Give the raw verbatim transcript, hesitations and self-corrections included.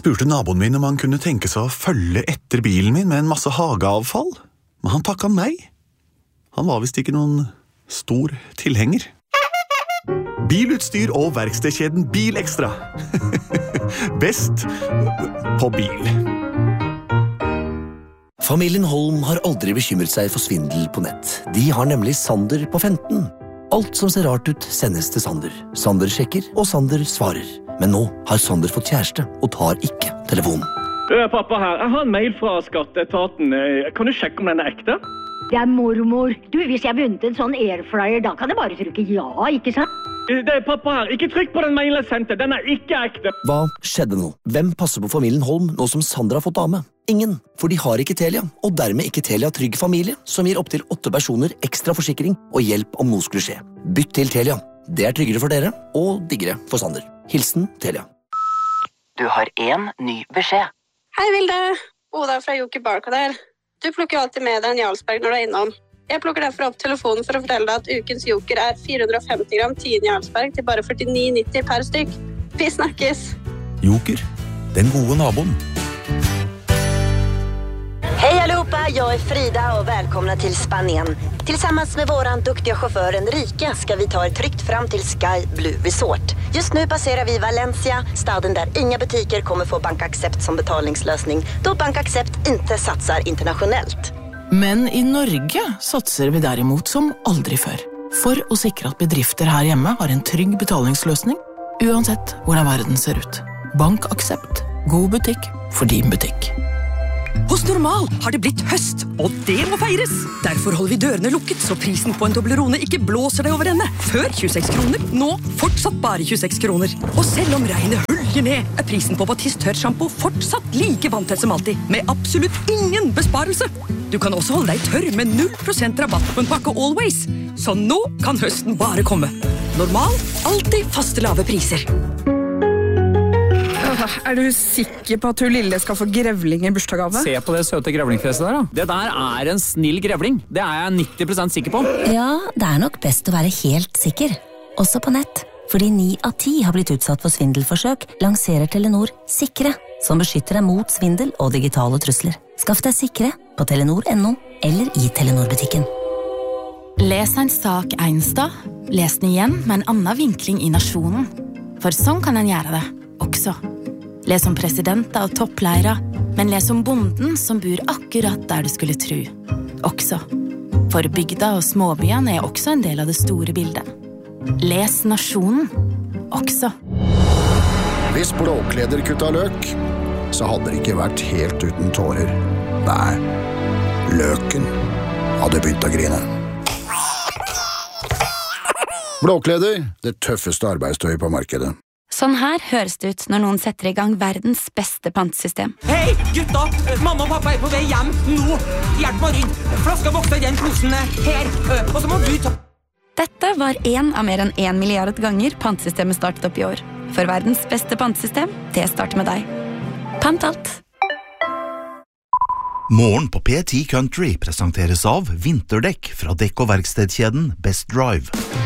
spurte naboen min om han kunne tenke seg å følge etter bilen min med en masse hageavfall, men han takket meg. Han var vist ikke noen stor tilhenger. Bilutstyr og verkstedkjeden Bilekstra. Best på bil. Familien Holm har aldri bekymret seg for svindel på nett. De har nemlig Sander på femten. Alt som ser rart ut sendes til Sander. Sander sjekker, og Sander svarer. Men nå har Sander fått kjæreste og tar ikke telefonen. Pappa her, jeg har en mail fra skatteetaten. Kan du sjekke om den er ekte? Det er mormor. Du, hvis jeg vunnet en sånn airfryer, da kan jeg bare trykke ja, ikke sant? Det er pappa her. Ikke trykk på den mailen jeg sendte. Den er ikke ekte. Hva skjedde nå? Hvem passer på familien Holm nå som Sander har fått dame? Ingen, for de har ikke Telia, og dermed ikke Telia Trygg Familie, som gir opp til åtte personer ekstra forsikring og hjelp om noe skulle skje. Bytt til Telia. Det er tryggere for dere, og diggere for Sander. Hilsen Telia. Du har en ny beskjed. Hei Vilde, Oda fra Joker Barcode her. Du plukker jo alltid med deg en Jarlsberg når du er innom. Jeg plukker derfor opp telefonen for å fortelle deg at ukens Joker er fire hundre femti gram tiden Jarlsberg til bare førtionio nittio per stykk. Vi snakkes! Joker, den gode naboen. Hej allihopa, jag är Frida och välkomna till Spanien. Tillsammans med våran duktiga chaufför Enrique ska vi ta er tryggt fram till Sky Blue Resort. Just nu passerar vi Valencia, staden där inga butiker kommer få BankAccept som betalningslösning, då BankAccept inte satsar internationellt. Men i Norge satser vi derimot som aldri før. For å sikre at bedrifter her hjemme har en trygg betalingsløsning, uansett hvordan verden ser ut. BankAccept. God butikk for din butikk. Hos Normal har det blitt høst, og det må feires. Derfor holder vi dørene lukket, så prisen på en Toblerone ikke blåser deg over ende. Før tjueseks kroner, nå fortsatt bare tjueseks kroner. Og selv om regnet høljer ned, er prisen på Batiste tørrshampoo fortsatt like vanntett som alltid, med absolutt ingen besparelse. Du kan også holde deg tørr med null prosent rabatt på en pakke Always. Så nå kan høsten bare komme. Normal, alltid faste lave priser. Er du sikker på at hun lille skal få grevling i bursdagsgave? Se på det søte grevlingfjeset der da. Det der er en snill grevling. Det er jeg nitti prosent sikker på. Ja, det er nok best å være helt sikker. Også på nett. Fordi ni av ti har blitt utsatt for svindelforsøk, lanserer Telenor Sikre, som beskytter deg mot svindel og digitale trusler. Skaff deg Sikre på telenor punktum no eller i Telenor-butikken. Les en sak en sted, les den igjen med en annen vinkling i nasjonen. For sånn kan en gjøre det, også. Les om presidenter og toppleiere, men les om bonden som bor akkurat der du skulle tro. Også. For bygda og småbyene er også en del av det store bildet. Les nasjonen. Også. Hvis Blåkleder kutta løk, så hadde det ikke vært helt uten tårer. Nei, løken hadde begynt å grine. Blåkleder, det tøffeste arbeidstøy på markedet. Sånn her høres det ut når noen setter i gang verdens beste pantesystem. Hei, gutta! Mamma og pappa er på vei hjem nå! Hjelp meg inn! Flaska vokser i den posen her, og så må du ta... Dette var en av mer enn en milliard ganger pantesystemet startet opp i år. For verdens beste pantesystem, det starter med deg. Pant alt! Morgen på P ti Country presenteres av vinterdekk fra dekk- og verkstedkjeden Best Drive.